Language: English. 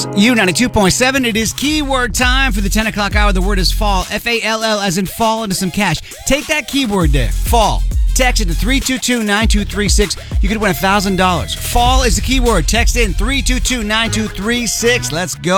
U92.7. It is keyword time for the 10 o'clock hour. The word is fall. F-A-L-L as in fall into some cash. Take that keyword there. Fall. Text it to 322-9236. You could win $1,000. Fall is the keyword. Text in 322-9236. Let's go.